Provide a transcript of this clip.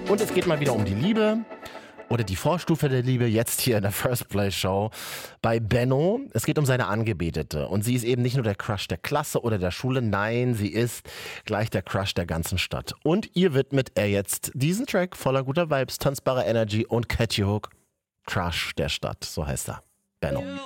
Und es geht mal wieder um die Liebe. Oder die Vorstufe der Liebe, jetzt hier in der First Play Show bei Benno. Es geht um seine Angebetete. Und sie ist eben nicht nur der Crush der Klasse oder der Schule, nein, sie ist gleich der Crush der ganzen Stadt. Und ihr widmet er jetzt diesen Track voller guter Vibes, tanzbarer Energy und Catchy Hook. Crush der Stadt, so heißt er. Benno.